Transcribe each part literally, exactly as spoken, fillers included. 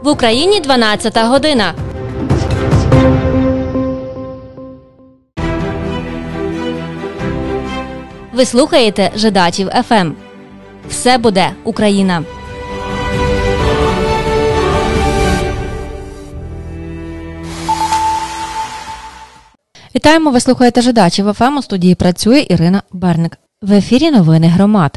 В Україні дванадцята година. Ви слухаєте Жидачів еф ем. Все буде Україна. Вітаємо, ви слухаєте Жидачів еф ем, у студії працює Ірина Берник. В ефірі новини громад.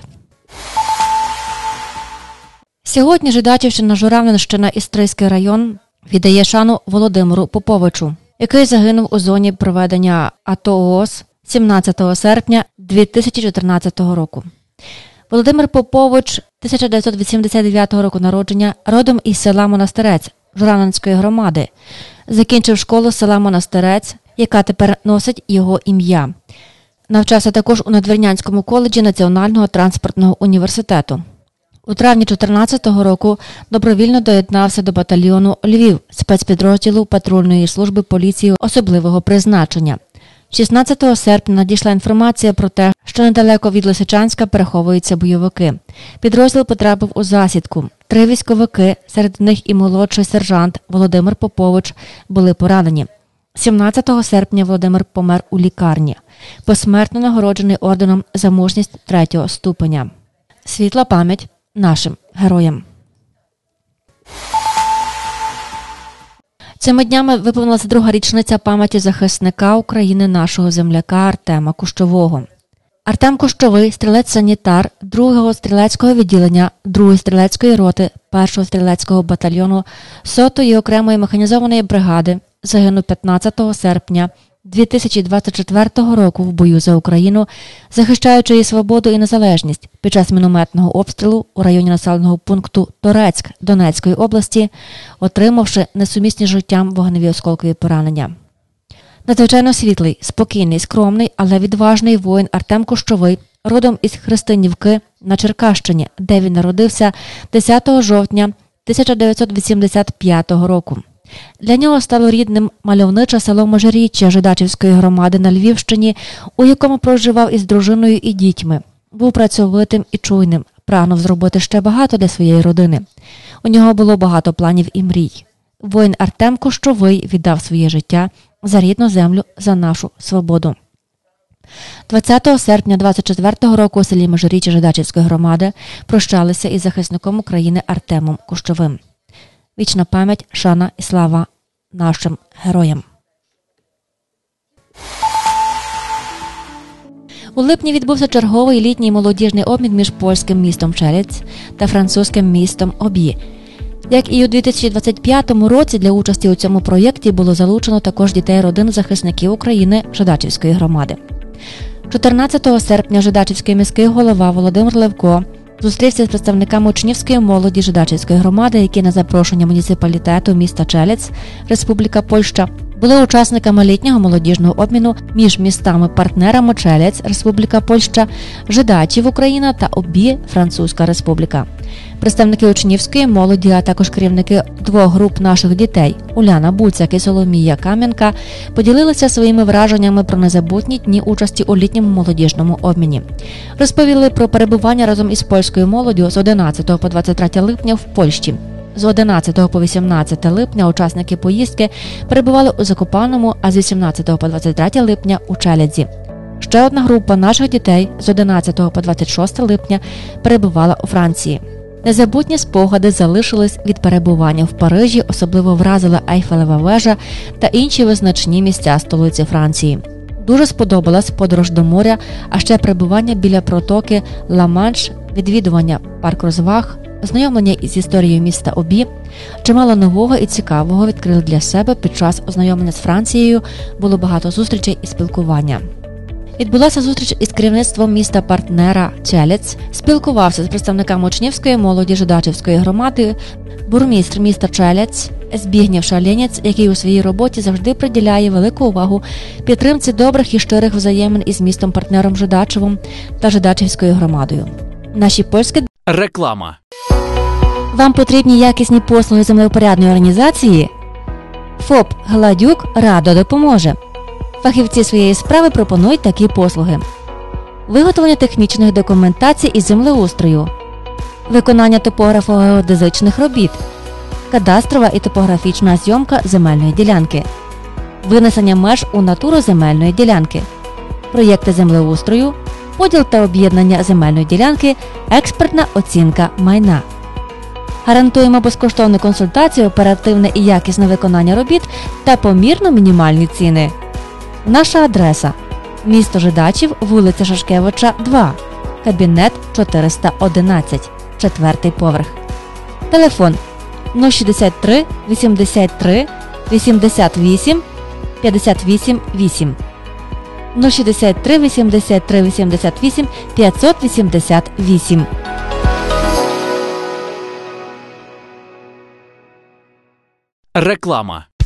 Сьогодні Жидачівщина, Журавлинщина, Істрийський район віддає шану Володимиру Поповичу, який загинув у зоні проведення АТО-ООС сімнадцятого серпня дві тисячі чотирнадцятого року. Володимир Попович, тисяча дев'ятсот вісімдесят дев'ятого року народження, родом із села Монастирець Журавлинської громади. Закінчив школу села Монастирець, яка тепер носить його ім'я. Навчався також у Надвірнянському коледжі Національного транспортного університету. У травні чотирнадцятого року добровільно доєднався до батальйону «Львів» спецпідрозділу патрульної служби поліції особливого призначення. шістнадцятого серпня надійшла інформація про те, що недалеко від Лисичанська переховуються бойовики. Підрозділ потрапив у засідку. Три військовики, серед них і молодший сержант Володимир Попович, були поранені. сімнадцятого серпня Володимир помер у лікарні. Посмертно нагороджений орденом за мужність третього ступеня. Світла пам'ять нашим героям. Цими днями виповнилася друга річниця пам'яті захисника України, нашого земляка Артема Кущового. Артем Кущовий – стрілець-санітар другого стрілецького відділення другої стрілецької роти першого стрілецького батальйону сотої окремої механізованої бригади, загинув п'ятнадцятого серпня дві тисячі двадцять четвертого року в бою за Україну, захищаючи її свободу і незалежність під час мінометного обстрілу у районі населеного пункту Торецьк Донецької області, отримавши несумісні з життям вогневі осколкові поранення. Надзвичайно світлий, спокійний, скромний, але відважний воїн Артем Кущовий, родом із Христинівки на Черкащині, де він народився десятого жовтня тисяча дев'ятсот вісімдесят п'ятого року. Для нього стало рідним мальовниче село Межиріччя Жидачівської громади на Львівщині, у якому проживав із дружиною і дітьми. Був працьовитим і чуйним, прагнув зробити ще багато для своєї родини. У нього було багато планів і мрій. Воїн Артем Кущовий віддав своє життя за рідну землю, за нашу свободу. двадцятого серпня двадцять четвертого року у селі Межиріччя Жидачівської громади прощалися із захисником України Артемом Кущовим. Вічна пам'ять, шана і слава нашим героям. У липні відбувся черговий літній молодіжний обмін між польським містом Челіць та французьким містом Об'ї. Як і у дві тисячі двадцять п'ятому році, для участі у цьому проєкті було залучено також дітей родин захисників України Жидачівської громади. чотирнадцятого серпня Жидачівський міський голова Володимир Левко зустрівся з представниками учнівської молоді Жидачівської громади, які на запрошення муніципалітету міста Челіць, Республіка Польща, були учасниками літнього молодіжного обміну між містами-партнерами Челіць, Республіка Польща, Жидачів, Україна та Об'ї, Французька Республіка. Представники учнівської молоді, а також керівники двох груп наших дітей – Уляна Буцяк і Соломія Кам'янка – поділилися своїми враженнями про незабутні дні участі у літньому молодіжному обміні. Розповіли про перебування разом із польською молоддю з одинадцятого по двадцять третє липня в Польщі. З одинадцятого по вісімнадцяте липня учасники поїздки перебували у Закопаному, а з вісімнадцятого по двадцять третє липня у Челядзі. Ще одна група наших дітей з одинадцятого по двадцять шосте липня перебувала у Франції. Незабутні спогади залишились від перебування в Парижі, особливо вразила Ейфелева вежа та інші визначні місця столиці Франції. Дуже сподобалась подорож до моря, а ще перебування біля протоки Ла-Манш, відвідування парк-розваг, ознайомлення із історією міста Об'ї. Чимало нового і цікавого відкрили для себе під час ознайомлення з Францією, було багато зустрічей і спілкування. Відбулася зустріч із керівництвом міста-партнера Челіць, спілкувався з представниками учнівської молоді Жидачівської громади, бурмістр міста Челіць Збігнєв Шаленєць, який у своїй роботі завжди приділяє велику увагу підтримці добрих і щирих взаємин із містом-партнером Жидачевим та Жидачівською громадою. Наші польські реклама. Вам потрібні якісні послуги землевпорядної організації? ФОП «Гладюк» радо допоможе. Фахівці своєї справи пропонують такі послуги: виготовлення технічних документацій із землеустрою, виконання топографо-геодезичних робіт, кадастрова і топографічна зйомка земельної ділянки, винесення меж у натуру земельної ділянки, проєкти землеустрою, поділ та об'єднання земельної ділянки, експертна оцінка майна. Гарантуємо безкоштовну консультацію, оперативне і якісне виконання робіт та помірно мінімальні ціни. Наша адреса – місто Жидачів, вулиця Шашкевича, два, кабінет чотириста одинадцять, четвертий поверх. Телефон нуль шістдесят три вісімдесят три вісімдесят вісім п'ятдесят вісім вісім, нуль шістдесят три вісімдесят три вісімдесят вісім п'ятсот вісімдесят вісім. Реклама.